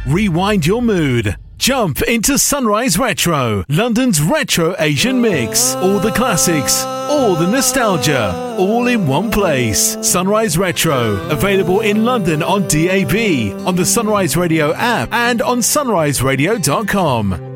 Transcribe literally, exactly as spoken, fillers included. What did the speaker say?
Rewind your mood. Jump into Sunrise Retro, London's retro Asian mix. All the classics, all the nostalgia, all in one place. Sunrise Retro, available in London on D A B, on the Sunrise Radio app, and on sunrise radio dot com.